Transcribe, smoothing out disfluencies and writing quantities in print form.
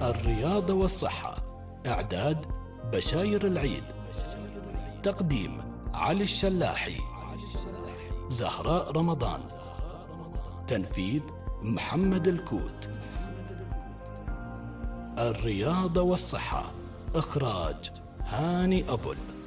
الرياضة والصحة. إعداد بشاير العيد. تقديم علي الشلاحي، زهراء رمضان. تنفيذ محمد الكوت. الرياضة والصحة. إخراج هاني أبل.